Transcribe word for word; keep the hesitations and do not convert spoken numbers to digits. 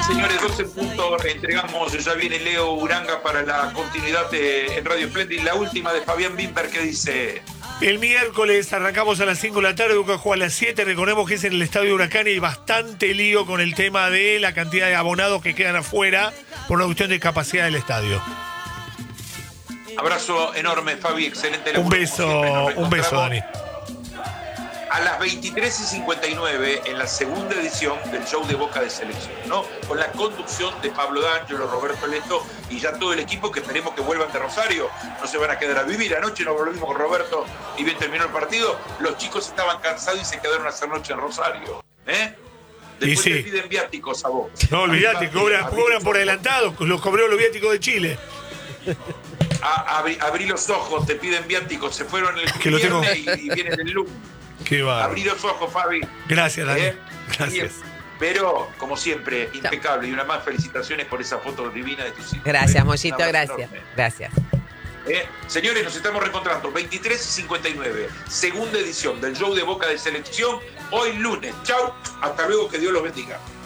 señores, doce en punto, entregamos, ya viene Leo Uranga para la continuidad de, en Radio Splendid, la última de Fabián Bimber que dice... El miércoles arrancamos a las cinco de la tarde, Boca juega a las siete, recordemos que es en el Estadio Huracán y hay bastante lío con el tema de la cantidad de abonados que quedan afuera por una cuestión de capacidad del estadio. Abrazo enorme, Fabi, excelente laburo. Un beso, un beso, Dani. A las veintitrés y cincuenta y nueve, en la segunda edición del show de Boca de Selección, ¿no? Con la conducción de Pablo D'Angelo, Roberto Leto y ya todo el equipo que esperemos que vuelvan de Rosario. No se van a quedar a vivir. Anoche nos volvimos con Roberto y bien terminó el partido. Los chicos estaban cansados y se quedaron a hacer noche en Rosario. ¿Eh? Después sí. te piden viáticos a vos. No, olvidate, cobran, cobran por adelantado. Los cobró los viáticos de Chile. A, abrí, abrí los ojos, te piden viáticos. Se fueron el que viernes lo tengo... y, y vienen el lunes. Qué va. Abrí los ojos, Fabi. Gracias, Dani. ¿Eh? Gracias. Pero, como siempre, impecable. Y una más, felicitaciones por esa foto divina de tus hijos. Gracias, ¿eh? Mollito, gracias. Enorme. Gracias. ¿Eh? Señores, nos estamos reencontrando. veintitrés y cincuenta y nueve. Segunda edición del show de Boca de Selección. Hoy lunes. Chau. Hasta luego. Que Dios los bendiga.